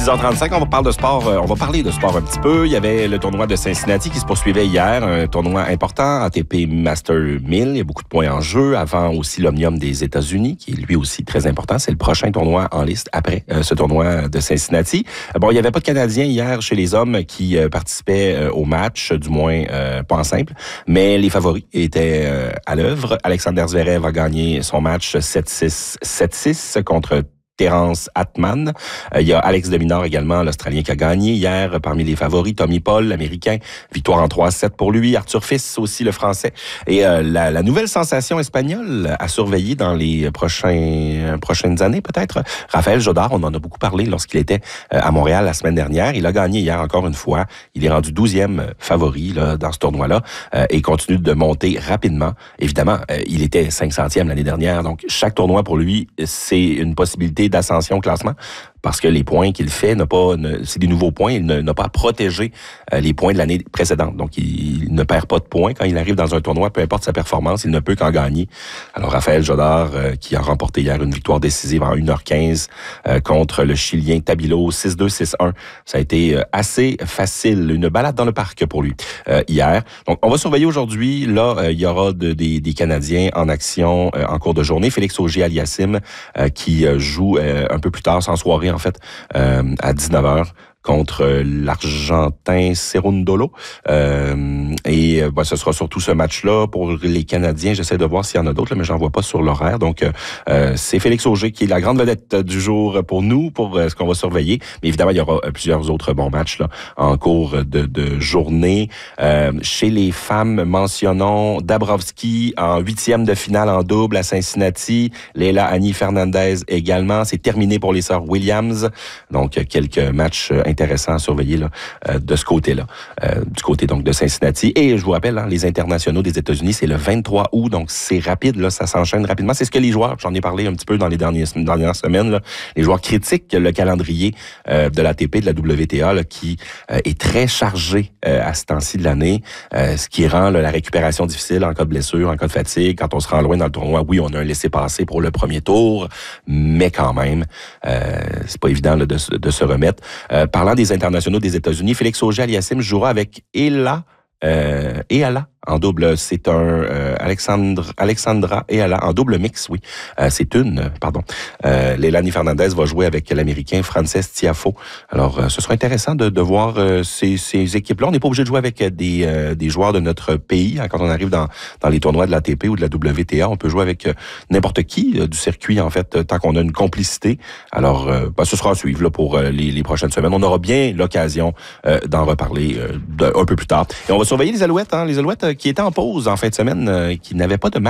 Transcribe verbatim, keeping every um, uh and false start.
heures trente-cinq, on va parler de sport, on va parler de sport un petit peu. Il y avait le tournoi de Cincinnati qui se poursuivait hier, un tournoi important, A T P Master mille. Il y a beaucoup de points en jeu. Avant aussi l'Omnium des États-Unis, qui est lui aussi très important. C'est le prochain tournoi en liste après euh, ce tournoi de Cincinnati. Bon, il n'y avait pas de Canadiens hier chez les hommes qui euh, participaient euh, au match, du moins euh, pas en simple, mais les favoris étaient euh, à l'œuvre. Alexander Zverev a gagné son match sept six, sept six contre Terence Atman. Euh, il y a Alex de Minaur également, l'Australien qui a gagné hier parmi les favoris. Tommy Paul, l'Américain, victoire en trois sept pour lui. Arthur Fils aussi, le Français. Et euh, la, la nouvelle sensation espagnole à surveiller dans les prochains, prochaines années peut-être. Raphaël Jodard, on en a beaucoup parlé lorsqu'il était à Montréal la semaine dernière. Il a gagné hier encore une fois. Il est rendu douzième favori là, dans ce tournoi-là euh, et continue de monter rapidement. Évidemment, euh, il était cinq centième l'année dernière. Donc, chaque tournoi pour lui, c'est une possibilité d'ascension au classement parce que les points qu'il fait, n'a pas, ne, c'est des nouveaux points, il n'a pas protégé euh, les points de l'année précédente. Donc, il, il ne perd pas de points quand il arrive dans un tournoi, peu importe sa performance, il ne peut qu'en gagner. Alors, Raphaël Jodard, euh, qui a remporté hier une victoire décisive en une heure quinze euh, contre le Chilien Tabilo, six deux, six un. Ça a été euh, assez facile, une balade dans le parc pour lui euh, hier. Donc, on va surveiller aujourd'hui. Là, euh, il y aura de, des, des Canadiens en action euh, en cours de journée. Félix Auger-Aliassime euh, qui euh, joue euh, un peu plus tard, sans soirée en fait, euh, à dix-neuf heures contre l'Argentin Cerundolo. Euh, et bah, ce sera surtout ce match-là pour les Canadiens. J'essaie de voir s'il y en a d'autres, là, mais j'en vois pas sur l'horaire. Donc, euh, c'est Félix Auger qui est la grande vedette du jour pour nous, pour euh, ce qu'on va surveiller. Mais évidemment, il y aura plusieurs autres bons matchs là, en cours de, de journée. Euh, chez les femmes, mentionnons Dabrowski en huitième de finale en double à Cincinnati. Leila Annie Fernandez également. C'est terminé pour les sœurs Williams. Donc, quelques matchs intéressant à surveiller là, euh, de ce côté-là, euh, du côté donc de Cincinnati. Et je vous rappelle, hein, les internationaux des États-Unis, c'est le vingt-trois août, donc c'est rapide, là, ça s'enchaîne rapidement. C'est ce que les joueurs, j'en ai parlé un petit peu dans les dernières, dernières semaines, là, les joueurs critiquent le calendrier euh, de l'A T P, de la W T A, là, qui euh, est très chargé euh, à ce temps-ci de l'année, euh, ce qui rend là, la récupération difficile en cas de blessure, en cas de fatigue. Quand on se rend loin dans le tournoi, oui, on a un laissez-passer pour le premier tour, mais quand même, euh, c'est pas évident là, de, de se remettre. Euh, Parlant des internationaux des États-Unis, Félix Auger-Aliassime jouera avec Ela euh, Eala en double. C'est un euh, Alexandre, Alexandra Eala en double mix, oui. Euh, c'est une, pardon. Euh, Leilani Fernandez va jouer avec l'Américain Frances Tiafoe. Alors, euh, ce sera intéressant de, de voir euh, ces, ces équipes-là. On n'est pas obligé de jouer avec des, euh, des joueurs de notre pays. Hein, quand on arrive dans, dans les tournois de l'A T P ou de la W T A, on peut jouer avec euh, n'importe qui euh, du circuit, en fait, euh, tant qu'on a une complicité. Alors, euh, ben, ce sera à suivre là, pour euh, les, les prochaines semaines. On aura bien l'occasion euh, d'en reparler euh, de, un peu plus tard. Et on va surveiller les Alouettes, hein, les Alouettes euh, qui étaient en pause en fin de semaine, euh, qui n'avaient pas de match